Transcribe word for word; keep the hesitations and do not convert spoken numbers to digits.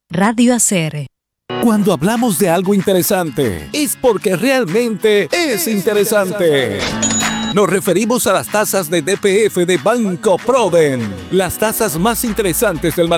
Radio A C R. Cuando hablamos de algo interesante, es porque realmente es interesante. Nos referimos a las tasas de D P F de Banco Proden, las tasas más interesantes del mercado.